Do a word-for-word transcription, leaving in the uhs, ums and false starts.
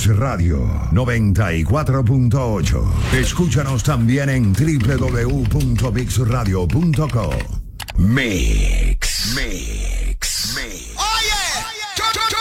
Mix Radio noventa y cuatro punto ocho. Escúchanos también en doble u doble u doble u punto mix radio punto com. Mix. Mix.